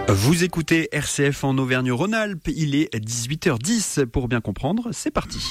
Vous écoutez RCF en Auvergne-Rhône-Alpes, il est 18h10. Pour bien comprendre, c'est parti.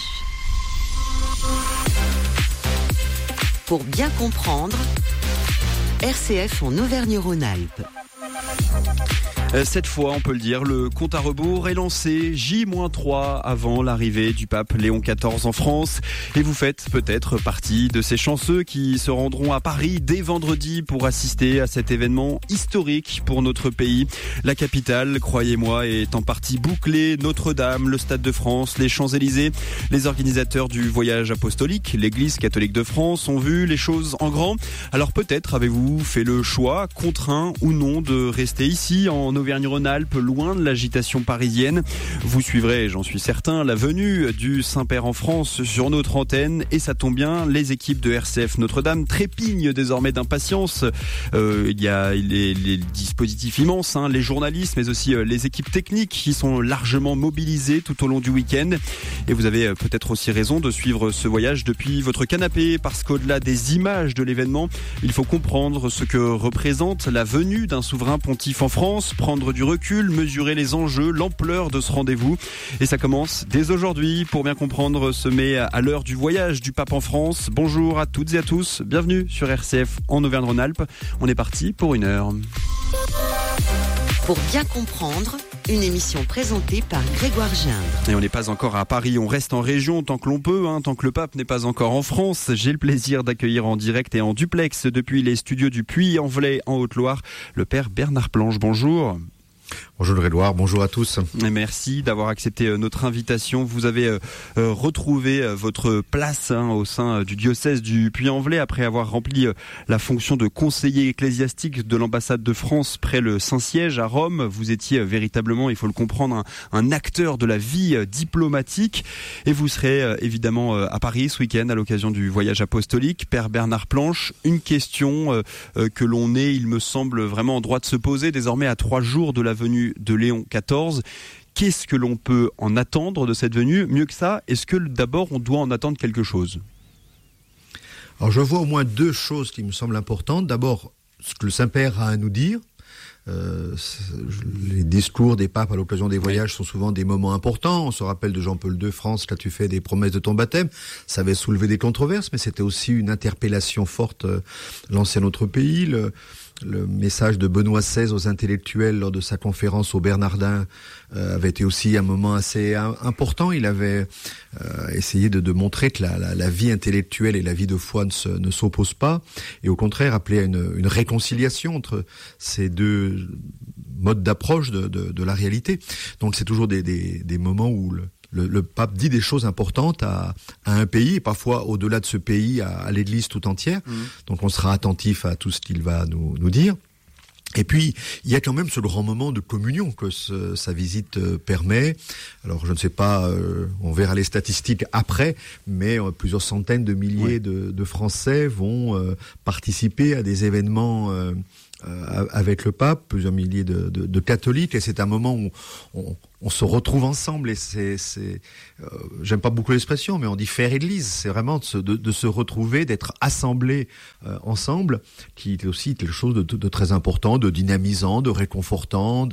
Pour bien comprendre, RCF en Auvergne-Rhône-Alpes. Cette fois, on peut le dire, le compte à rebours est lancé J-3 avant l'arrivée du pape Léon XIV en France. Et vous faites peut-être partie de ces chanceux qui se rendront à Paris dès vendredi pour assister à cet événement historique pour notre pays. La capitale, croyez-moi, est en partie bouclée. Notre-Dame, le Stade de France, les Champs-Élysées. Les organisateurs du voyage apostolique, l'Église catholique de France, ont vu les choses en grand. Alors peut-être avez-vous fait le choix, contraint ou non, de rester ici en Auvergne-Rhône-Alpes, loin de l'agitation parisienne. Vous suivrez, j'en suis certain, la venue du Saint-Père en France sur notre antenne. Et ça tombe bien, les équipes de RCF Notre-Dame trépignent désormais d'impatience. Il y a les dispositifs immenses, les journalistes, mais aussi les équipes techniques qui sont largement mobilisées tout au long du week-end. Et vous avez peut-être aussi raison de suivre ce voyage depuis votre canapé, parce qu'au-delà des images de l'événement, il faut comprendre ce que représente la venue d'un souverain pontife en France, prendre du recul, mesurer les enjeux, l'ampleur de ce rendez-vous. Et ça commence dès aujourd'hui. Pour bien comprendre, se met à l'heure du voyage du pape en France. Bonjour à toutes et à tous. Bienvenue sur RCF en Auvergne-Rhône-Alpes. On est parti pour 1 heure. Pour bien comprendre, une émission présentée par Grégoire Gindre. Et on n'est pas encore à Paris, on reste en région tant que l'on peut, tant que le pape n'est pas encore en France. J'ai le plaisir d'accueillir en direct et en duplex depuis les studios du Puy-en-Velay en Haute-Loire, le père Bernard Planche. Bonjour. Bonjour Grégoire, bonjour à tous. Et merci d'avoir accepté notre invitation. Vous avez retrouvé votre place au sein du diocèse du Puy-en-Velay après avoir rempli la fonction de conseiller ecclésiastique de l'ambassade de France près le Saint-Siège à Rome. Vous étiez véritablement, il faut le comprendre, un acteur de la vie diplomatique. Et vous serez évidemment à Paris ce week-end à l'occasion du voyage apostolique. Père Bernard Planche, une question que l'on est, il me semble, vraiment en droit de se poser désormais à 3 jours de la venue de Léon XIV. Qu'est-ce que l'on peut en attendre de cette venue ? Mieux que ça, est-ce que d'abord on doit en attendre quelque chose ? Alors je vois au moins 2 choses qui me semblent importantes. D'abord, ce que le Saint-Père a à nous dire. Les discours des papes à l'occasion des voyages sont souvent des moments importants. On se rappelle de Jean-Paul II, France, là tu fais des promesses de ton baptême. Ça avait soulevé des controverses, mais c'était aussi une interpellation forte lancée à notre pays. Le message de Benoît XVI aux intellectuels lors de sa conférence au Bernardin avait été aussi un moment assez important. Il avait essayé de montrer que la vie intellectuelle et la vie de foi ne s'opposent pas, et au contraire appelé à une réconciliation entre ces 2 modes d'approche de la réalité. Donc c'est toujours des moments où le pape dit des choses importantes à un pays, et parfois au-delà de ce pays, à l'Église tout entière. Donc on sera attentif à tout ce qu'il va nous dire. Et puis, il y a quand même ce grand moment de communion que sa visite permet. Alors, je ne sais pas, on verra les statistiques après, mais plusieurs centaines de milliers de Français vont participer à des événements avec le pape, plusieurs milliers de catholiques, et c'est un moment où on se retrouve ensemble, et j'aime pas beaucoup l'expression, mais on dit faire église, c'est vraiment de se retrouver, d'être assemblés ensemble, qui est aussi quelque chose de très important, de dynamisant, de réconfortant,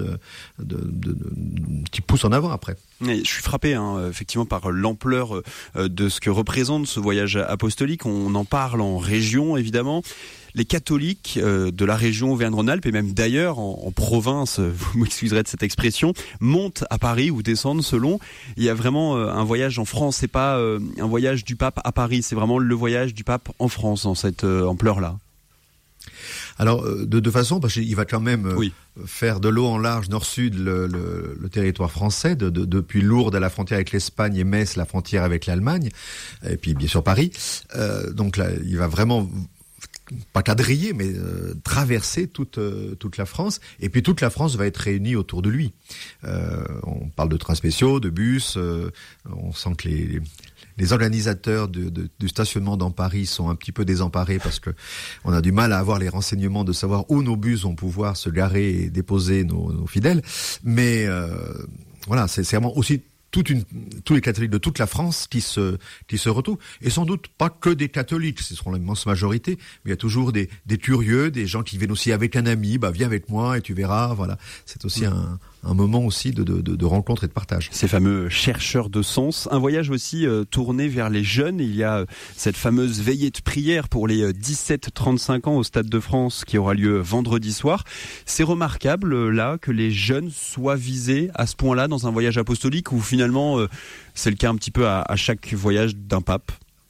qui pousse en avant après. Je suis frappé effectivement par l'ampleur de ce que représente ce voyage apostolique. On en parle en région évidemment. Les catholiques de la région Auvergne-Rhône-Alpes et même d'ailleurs en province, vous m'excuserez de cette expression, montent à Paris ou descendent selon. Il y a vraiment un voyage en France, c'est pas un voyage du pape à Paris, c'est vraiment le voyage du pape en France dans cette ampleur-là. Alors, de façon, parce qu'il va quand même faire de l'eau en large nord-sud le territoire français, depuis Lourdes à la frontière avec l'Espagne et Metz, la frontière avec l'Allemagne, et puis bien sûr Paris. Donc là, il va vraiment pas quadriller, mais traverser toute la France, et puis toute la France va être réunie autour de lui. On parle de trains spéciaux, de bus, on sent que les organisateurs du stationnement dans Paris sont un petit peu désemparés parce que on a du mal à avoir les renseignements de savoir où nos bus vont pouvoir se garer et déposer nos fidèles. Mais voilà, c'est vraiment aussi tous les catholiques de toute la France qui se retrouvent. Et sans doute pas que des catholiques, ce seront l'immense majorité, mais il y a toujours des curieux, des gens qui viennent aussi avec un ami, viens avec moi et tu verras, voilà. C'est aussi un moment aussi de rencontre et de partage. Ces fameux chercheurs de sens. Un voyage aussi tourné vers les jeunes. Il y a cette fameuse veillée de prière pour les 17-35 ans au Stade de France qui aura lieu vendredi soir. C'est remarquable là que les jeunes soient visés à ce point-là dans un voyage apostolique où finalement c'est le cas un petit peu à chaque voyage d'un pape.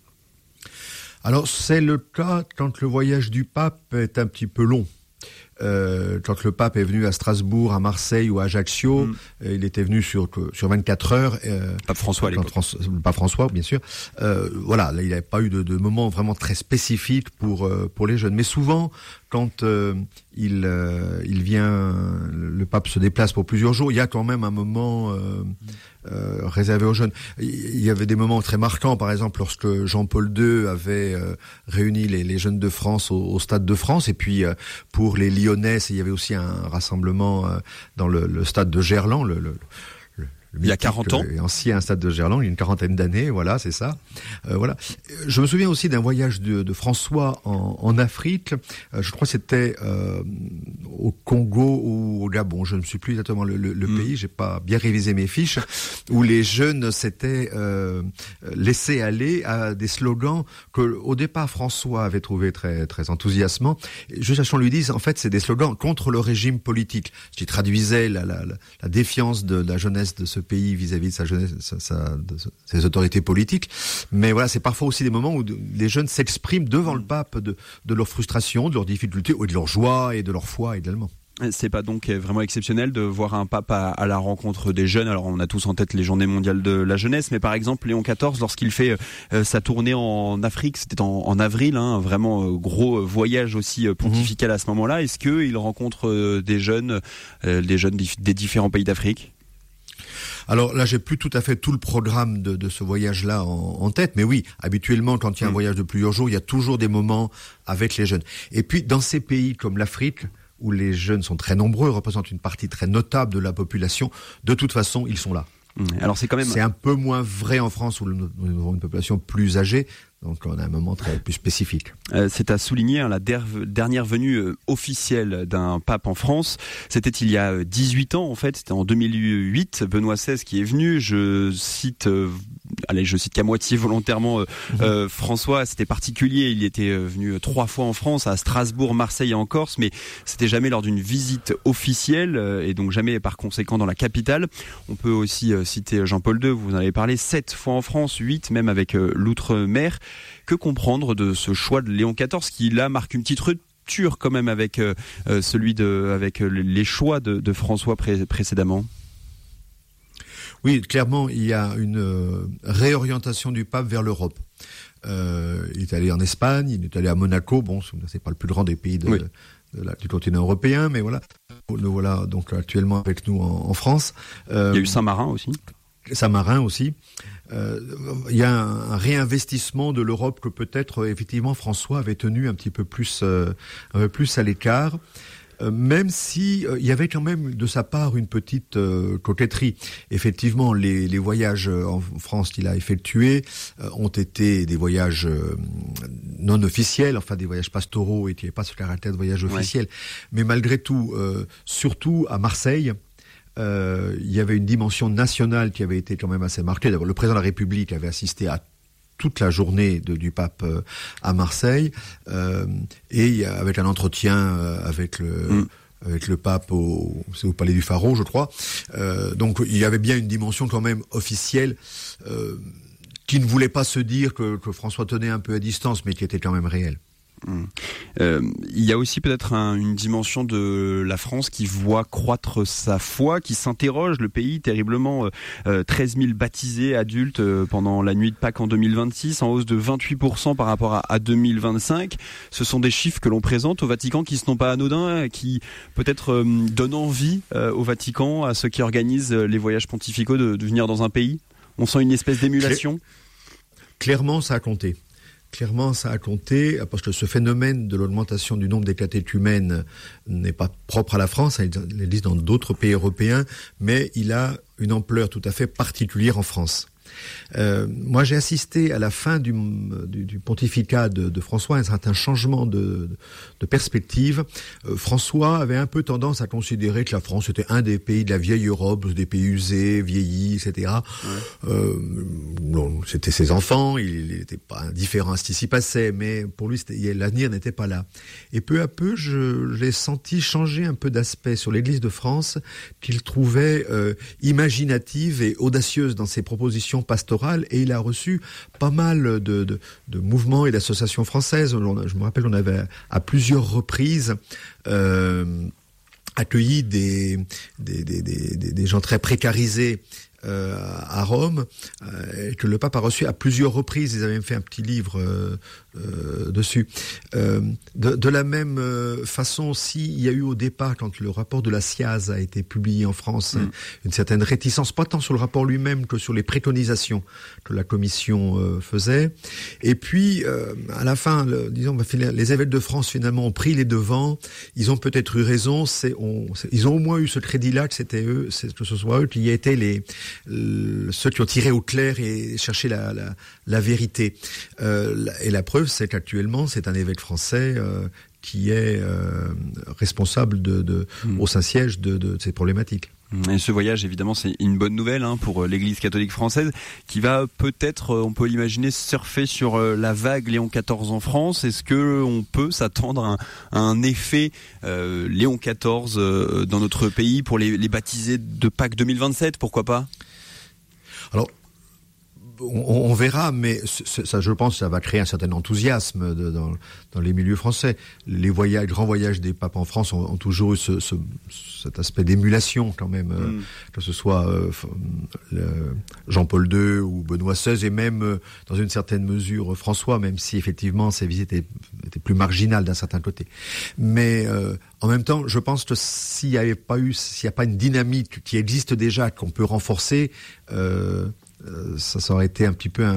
Alors c'est le cas quand le voyage du pape est un petit peu long. Quand le pape est venu à Strasbourg, à Marseille ou à Ajaccio, il était venu sur 24 heures. Pape François à l'époque. Pape François, bien sûr. Voilà, là, il n'y avait pas eu de moment vraiment très spécifique pour les jeunes. Mais souvent, quand il vient, le pape se déplace pour plusieurs jours, il y a quand même un moment réservé aux jeunes. Il y avait des moments très marquants, par exemple lorsque Jean-Paul II avait réuni les jeunes de France au Stade de France, et puis pour les Lyonnais, il y avait aussi un rassemblement dans le stade de Gerland, il y a 40 ans. Ancien stade de Gerland, il y a une quarantaine d'années, voilà, c'est ça. Voilà. Je me souviens aussi d'un voyage de François en Afrique. Je crois que c'était au Congo ou au Gabon. Je ne sais plus exactement le pays. J'ai pas bien révisé mes fiches. Où les jeunes s'étaient laissés aller à des slogans que, au départ, François avait trouvé très très enthousiasmants. Juste à ce qu'on lui dise, en fait, c'est des slogans contre le régime politique, ce qui traduisait la défiance de la jeunesse de ce pays vis-à-vis de sa jeunesse, de ses autorités politiques. Mais voilà, c'est parfois aussi des moments où les jeunes s'expriment devant le pape de leur frustration, de leurs difficultés, ou de leur joie et de leur foi également. C'est pas donc vraiment exceptionnel de voir un pape à la rencontre des jeunes. Alors on a tous en tête les journées mondiales de la jeunesse, mais par exemple Léon XIV, lorsqu'il fait sa tournée en Afrique, c'était en avril, vraiment gros voyage aussi pontifical à ce moment-là. Est-ce qu'il rencontre des jeunes des différents pays d'Afrique ? Alors là, j'ai plus tout à fait tout le programme de ce voyage-là en tête, mais oui, habituellement, quand il y a un voyage de plusieurs jours, il y a toujours des moments avec les jeunes. Et puis, dans ces pays comme l'Afrique, où les jeunes sont très nombreux, représentent une partie très notable de la population, de toute façon, ils sont là. Alors c'est un peu moins vrai en France où nous avons une population plus âgée. Donc on a un moment très plus spécifique. C'est à souligner, la dernière venue officielle d'un pape en France, c'était il y a 18 ans en fait, c'était en 2008, Benoît XVI qui est venu, je cite qu'à moitié volontairement François, c'était particulier, il était venu 3 fois en France, à Strasbourg, Marseille et en Corse, mais c'était jamais lors d'une visite officielle et donc jamais par conséquent dans la capitale. On peut aussi citer Jean-Paul II, vous en avez parlé, 7 fois en France, 8 même avec l'outre-mer. Que comprendre de ce choix de Léon XIV qui là marque une petite rupture quand même avec avec les choix de François précédemment? Oui, clairement, il y a une réorientation du pape vers l'Europe. Il est allé en Espagne, il est allé à Monaco. Bon, c'est pas le plus grand des pays du continent européen, mais voilà. Nous voilà donc actuellement avec nous en France. Il y a eu Saint-Marin aussi. Saint-Marin aussi. Il y a un réinvestissement de l'Europe que peut-être effectivement François avait tenu un petit peu plus à l'écart. Même si il y avait quand même de sa part une petite coquetterie. Effectivement, les voyages en France qu'il a effectués ont été des voyages non officiels, enfin des voyages pastoraux et qui n'avaient pas ce caractère de voyage officiel. Mais malgré tout, surtout à Marseille, il y avait une dimension nationale qui avait été quand même assez marquée. D'abord, le président de la République avait assisté à toute la journée du pape à Marseille, et avec un entretien avec le pape au Palais du Pharaon, je crois. Donc il y avait bien une dimension quand même officielle qui ne voulait pas se dire que François tenait un peu à distance, mais qui était quand même réelle. Il y a aussi peut-être une dimension de la France qui voit croître sa foi, qui s'interroge. Le pays, terriblement 13 000 baptisés adultes pendant la nuit de Pâques en 2026, en hausse de 28% par rapport à 2025. Ce sont des chiffres que l'on présente au Vatican qui ne sont pas anodins, qui peut-être donnent envie au Vatican, à ceux qui organisent les voyages pontificaux de venir dans un pays. On sent une espèce d'émulation. Clairement, ça a compté. clairement, ça a compté, parce que ce phénomène de l'augmentation du nombre des catéchumènes n'est pas propre à la France, il existe dans d'autres pays européens, mais il a une ampleur tout à fait particulière en France. Moi, j'ai assisté à la fin du pontificat de François à un certain changement de perspective. François avait un peu tendance à considérer que la France était un des pays de la vieille Europe, des pays usés, vieillis, etc. Bon, c'était ses enfants, il n'était pas indifférent à ce qui s'y passait, mais pour lui, l'avenir n'était pas là. Et peu à peu, je l'ai senti changer un peu d'aspect sur l'Église de France, qu'il trouvait imaginative et audacieuse dans ses propositions pastorales, et il a reçu pas mal de mouvements et d'associations françaises. Je me rappelle, on avait à plusieurs reprises accueilli des gens très précarisés à Rome, que le pape a reçu à plusieurs reprises. Ils avaient même fait un petit livre dessus. De la même façon, il y a eu au départ, quand le rapport de la SIAZ a été publié en France, une certaine réticence, pas tant sur le rapport lui-même que sur les préconisations que la commission faisait. Et puis, à la fin, les évêques de France, finalement, ont pris les devants. Ils ont peut-être eu raison. Ils ont au moins eu ce crédit-là, que ce soit eux qui étaient ceux qui ont tiré au clair et cherché la vérité. Et la preuve, c'est qu'actuellement, c'est un évêque français qui est responsable au Saint-Siège de ces problématiques. Et ce voyage, évidemment, c'est une bonne nouvelle pour l'Église catholique française, qui va peut-être, on peut l'imaginer, surfer sur la vague Léon XIV en France. Est-ce que on peut s'attendre à un effet Léon XIV dans notre pays pour les baptisés de Pâques 2027, pourquoi pas ? Alors, on verra, mais ça, je pense, ça va créer un certain enthousiasme dans les milieux français. Les grands voyages des papes en France ont toujours eu cet aspect d'émulation quand même, que ce soit Jean-Paul II ou Benoît XVI, et même dans une certaine mesure François, même si effectivement ces visites étaient plus marginales d'un certain côté. Mais en même temps, je pense que s'il n'y a pas une dynamique qui existe déjà, qu'on peut renforcer, ça aurait été un petit peu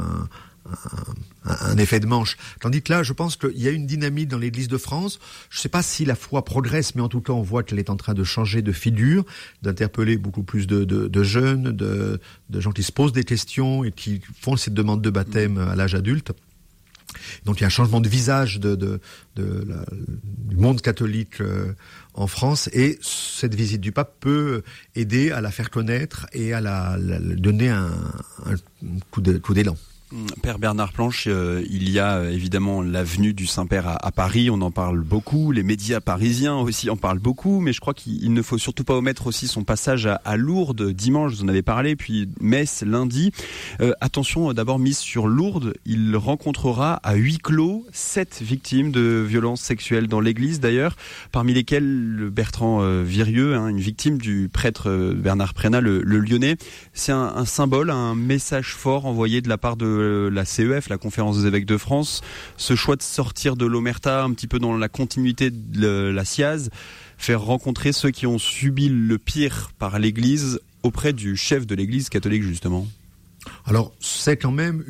un effet de manche. Tandis que là, je pense qu'il y a une dynamique dans l'Église de France. Je ne sais pas si la foi progresse, mais en tout cas, on voit qu'elle est en train de changer de figure, d'interpeller beaucoup plus de jeunes, de gens qui se posent des questions et qui font cette demande de baptême à l'âge adulte. Donc il y a un changement de visage du monde catholique en France, et cette visite du pape peut aider à la faire connaître et à la donner un coup d'élan. Père Bernard Planche, il y a évidemment la venue du Saint-Père à Paris, on en parle beaucoup, les médias parisiens aussi en parlent beaucoup, mais je crois qu'il ne faut surtout pas omettre aussi son passage à Lourdes dimanche, vous en avez parlé, puis Metz lundi. Attention d'abord mise sur Lourdes, il rencontrera à huis clos 7 victimes de violences sexuelles dans l'église d'ailleurs, parmi lesquelles Bertrand Virieux, une victime du prêtre Bernard Prénat, le Lyonnais. C'est un symbole, un message fort envoyé de la part de la CEF, la Conférence des évêques de France, ce choix de sortir de l'omerta un petit peu dans la continuité de la SIAZ, faire rencontrer ceux qui ont subi le pire par l'Église auprès du chef de l'Église catholique justement. Alors c'est quand même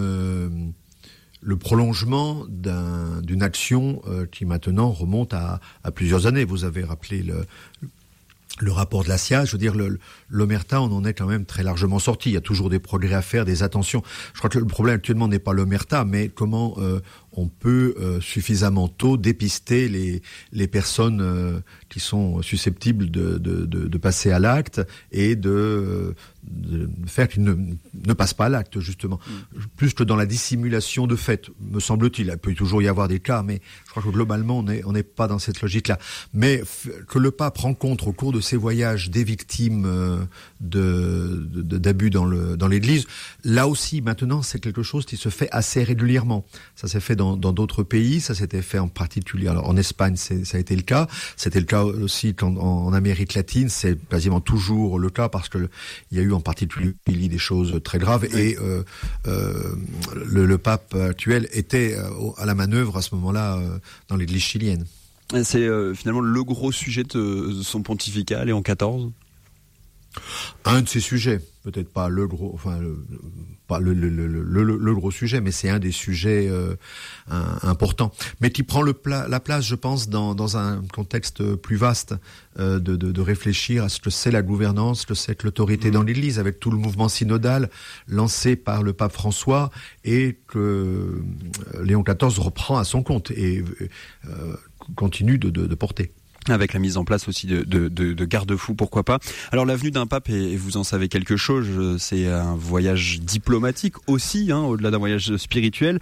le prolongement d'une action qui maintenant remonte à plusieurs années. Vous avez rappelé le rapport de la SIAZ, je veux dire, l'omerta, on en est quand même très largement sorti. Il y a toujours des progrès à faire, des attentions. Je crois que le problème actuellement n'est pas l'omerta, mais comment on peut suffisamment tôt dépister les personnes qui sont susceptibles de passer à l'acte et de faire qu'ils ne passent pas à l'acte, justement. Plus que dans la dissimulation de fait, me semble-t-il. Il peut toujours y avoir des cas, mais je crois que globalement, on n'est pas dans cette logique-là. Mais que le pape rencontre au cours de ses voyages des victimes d'abus dans l'Église, là aussi, maintenant, c'est quelque chose qui se fait assez régulièrement. Ça s'est fait dans d'autres pays, ça s'était fait en particulier. Alors en Espagne, ça a été le cas. C'était le cas aussi en Amérique latine. C'est quasiment toujours le cas parce que il y a eu en particulier des choses très graves, et le pape actuel était à la manœuvre à ce moment-là dans l'Église chilienne. C'est finalement le gros sujet de son pontificat, Léon XIV. Un de ces sujets, peut-être pas le gros, pas le gros sujet, mais c'est un des sujets importants. Mais qui prend la place, je pense, dans un contexte plus vaste, de réfléchir à ce que c'est la gouvernance, ce que c'est que l'autorité dans l'Église, avec tout le mouvement synodal lancé par le pape François et que Léon XIV reprend à son compte et continue de porter. Avec la mise en place aussi de garde-fous, pourquoi pas. Alors la venue d'un pape, et vous en savez quelque chose, c'est un voyage diplomatique aussi, au-delà d'un voyage spirituel.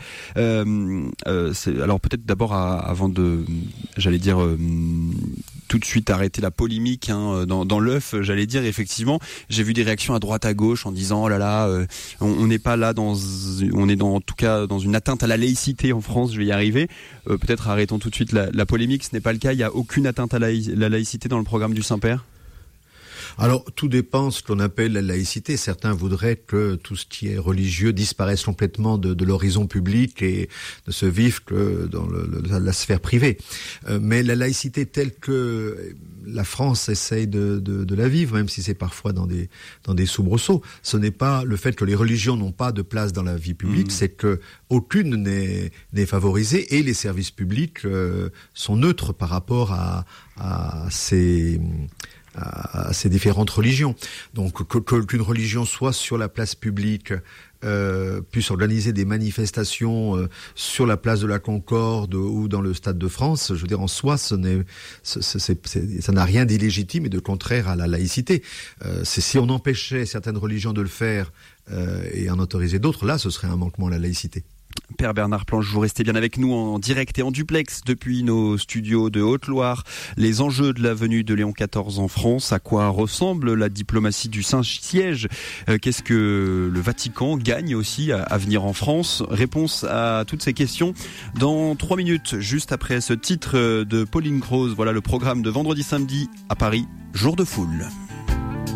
Alors peut-être d'abord avant de, j'allais dire, tout de suite arrêter la polémique dans l'œuf, j'allais dire, effectivement, j'ai vu des réactions à droite à gauche en disant oh là là, on n'est pas là on est en tout cas dans une atteinte à la laïcité en France, je vais y arriver. Peut-être arrêtons tout de suite la polémique, ce n'est pas le cas, il n'y a aucune atteinte à la laïcité dans le programme du Saint-Père? Alors, tout dépend ce qu'on appelle la laïcité. Certains voudraient que tout ce qui est religieux disparaisse complètement de l'horizon public et ne se vive que dans la sphère privée. Mais la laïcité telle que la France essaye de la vivre, même si c'est parfois dans des soubresauts, ce n'est pas le fait que les religions n'ont pas de place dans la vie publique, c'est que aucune n'est favorisée et les services publics sont neutres par rapport à ces différentes religions. Donc qu'une religion soit sur la place publique, puisse organiser des manifestations sur la place de la Concorde ou dans le Stade de France, je veux dire, en soi, ça n'a rien d'illégitime et de contraire à la laïcité. C'est si on empêchait certaines religions de le faire et en autoriser d'autres, là, ce serait un manquement à la laïcité. Père Bernard Planche, vous restez bien avec nous en direct et en duplex depuis nos studios de Haute-Loire. Les enjeux de la venue de Léon XIV en France, à quoi ressemble la diplomatie du Saint-Siège, qu'est-ce que le Vatican gagne aussi à venir en France? Réponse à toutes ces questions dans 3 minutes, juste après ce titre de Pauline Croze. Voilà le programme de vendredi samedi à Paris, jour de foule.